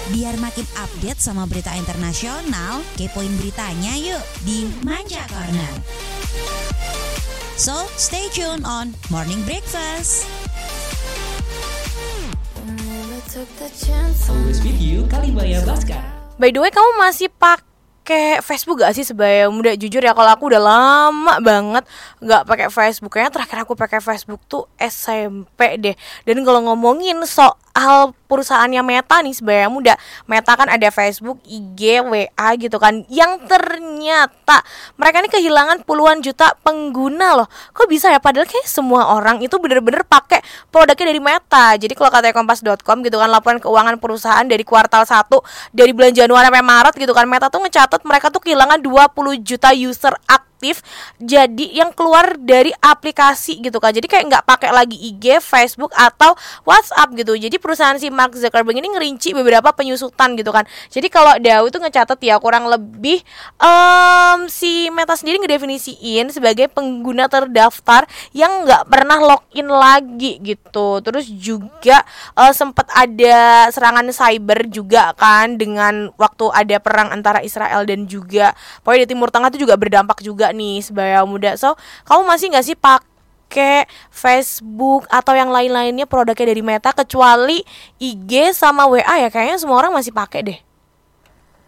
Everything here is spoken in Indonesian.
Biar makin update sama berita internasional, kepoin beritanya yuk di Manja Corner. So, stay tuned on Morning Breakfast. Always with you, Kalimaya Baskar. By the way, kamu masih pakai Facebook gak sih sebaya muda? Jujur ya, kalau aku udah lama banget gak pakai Facebook. Kayaknya terakhir aku pakai Facebook tuh SMP deh. Dan kalau ngomongin soal perusahaannya Meta nih sebaya muda, Meta kan ada Facebook, IG, WA gitu kan, yang ternyata mereka ini kehilangan puluhan juta pengguna loh. Kok bisa ya? Padahal kayak semua orang itu bener-bener pakai produknya dari Meta. Jadi kalau katanya kompas.com gitu kan, laporan keuangan perusahaan dari kuartal 1 dari bulan Januari sampai Maret gitu kan, Meta tuh ngecatat mereka tuh kehilangan 20 juta user aktif jadi yang keluar dari aplikasi gitu kan. Jadi kayak nggak pakai lagi IG, Facebook atau WhatsApp gitu. Jadi perusahaan si Mark Zuckerberg ini ngerinci beberapa penyusutan gitu kan. Jadi kalau Daw itu ngecatat ya kurang lebih si Meta sendiri ngedefinisiin sebagai pengguna terdaftar yang nggak pernah login lagi gitu. Terus juga sempat ada serangan cyber juga kan, dengan waktu ada perang antara Israel dan juga pokoknya di Timur Tengah itu juga berdampak juga nih sebaya muda. So, kamu masih nggak sih pakai Facebook atau yang lain-lainnya produknya dari Meta kecuali IG sama WA ya? Kayaknya semua orang masih pakai deh.